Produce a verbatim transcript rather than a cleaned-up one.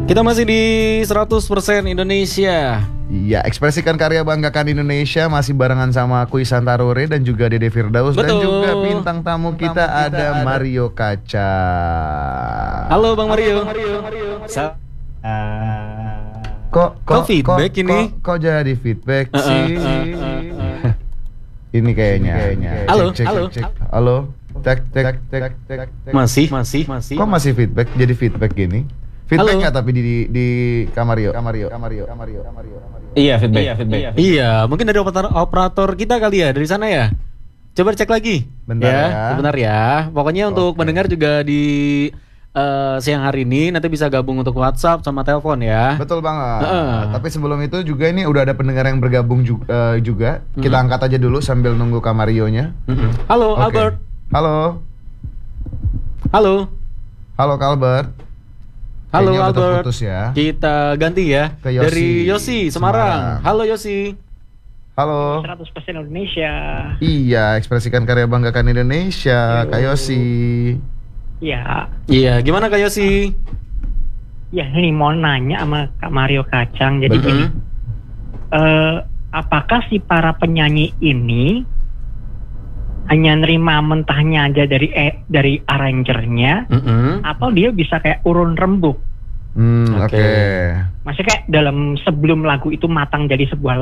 Kita masih di seratus persen Indonesia. Iya, ekspresikan karya, banggakan Indonesia. Masih barengan sama aku Ihsan Tarore dan juga Dede Firdaus. Betul. Dan juga bintang tamu kita, kita ada, ada Mario Kaca. Halo Bang Mario. Halo, Bang Mario. Sa- Uh, Kok, kok feedback kok, ini? Kok, kok jadi feedback Uh, uh, sih? uh, uh, uh. Ini kayaknya. kayaknya. Halo, cek, cek, halo. cek, cek. Halo. Cek, cek, cek, cek, cek. Masih, masih, masih. Kok masih feedback? Jadi feedback gini? Feedback Halo. nggak tapi di di, di Kamario, Kamario, Kamario, Kamario, Kamario, Kamario. Iya, feedback. Iya, feedback. Iya, mungkin dari operator, operator kita kali ya, dari sana ya. Coba cek lagi. Bentar ya. Sebentar ya. Pokoknya untuk Oke. pendengar juga di eh, siang hari ini nanti bisa gabung untuk WhatsApp sama telepon ya. Betul banget. Heeh. Tapi sebelum itu juga ini udah ada pendengar yang bergabung juga. eh, juga. Kita Mm-mm. angkat aja dulu sambil nunggu Kamarionya. Mm-mm. Halo Oke. Albert. Halo. Halo. Halo Kalbert. Halo Kayaknya udah Albert. terputus ya. Kita ganti ya. Ke Yosi, Dari Yosi Semarang. Semarang. Halo Yosi. Halo. seratus persen Indonesia. Iya, ekspresikan karya, banggakan Indonesia. Yo. Kak Yosi. Ya, Iya, gimana Kak Yosi? ya ini mau nanya sama Kak Mario Kacang. Jadi Betul. gini, eh, apakah si para penyanyi ini hanya nerima mentahnya aja dari eh, dari arrangernya, Mm-mm. atau dia bisa kayak urun rembuk? Hmm, oke. Oke. Okay. Maksudnya kayak dalam sebelum lagu itu matang jadi sebuah